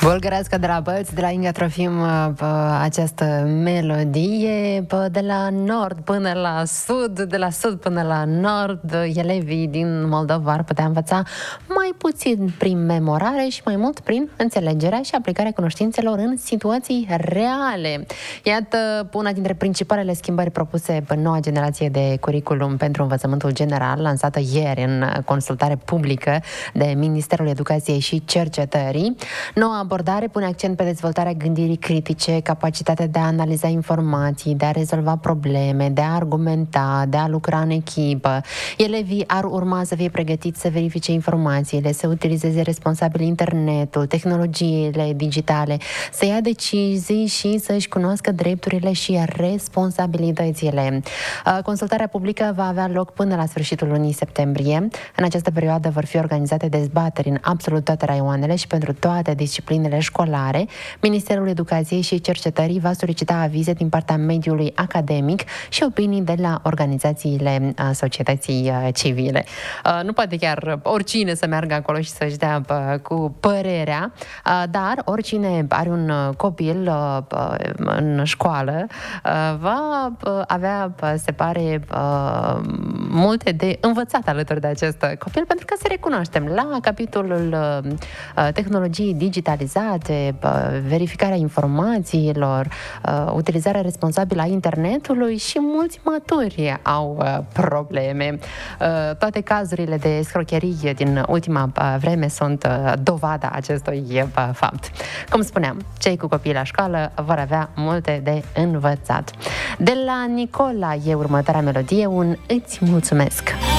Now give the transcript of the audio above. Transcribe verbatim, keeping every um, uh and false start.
Bulgărească de la Bălți, de la Inga Trofim, această melodie, de la nord până la sud, de la sud până la nord, elevii din Moldova ar putea învăța mai puțin prin memorare și mai mult prin înțelegerea și aplicarea cunoștințelor în situații reale. Iată una dintre principalele schimbări propuse pe noua generație de curriculum pentru învățământul general, lansată ieri în consultare publică de Ministerul Educației și Cercetării. Noua abordare pune accent pe dezvoltarea gândirii critice, capacitatea de a analiza informații, de a rezolva probleme, de a argumenta, de a lucra în echipă. Elevii ar urma să fie pregătiți să verifice informațiile, să utilizeze responsabil internetul, tehnologiile digitale, să ia decizii și să-și cunoască drepturile și responsabilitățile. Consultarea publică va avea loc până la sfârșitul lunii septembrie. În această perioadă vor fi organizate dezbateri în absolut toate raioanele și pentru toate disciplinele școlare. Ministerul Educației și Cercetării va solicita avize din partea mediului academic și opinii de la organizațiile societății civile. Nu poate chiar oricine să meargă acolo și să-și dea cu părerea, dar oricine are un copil în școală va avea, se pare, multe de învățat alături de acest copil, pentru că să recunoaștem, la capitolul tehnologii digitalizate, verificarea informațiilor, utilizarea responsabilă a internetului și mulți maturi au probleme. Toate cazurile de escrocherie din ultima vreme sunt dovada acestui fapt. Cum spuneam, cei cu copii la școală vor avea multe de învățat. De la Nicola e următoarea melodie, un Îți mulțumesc!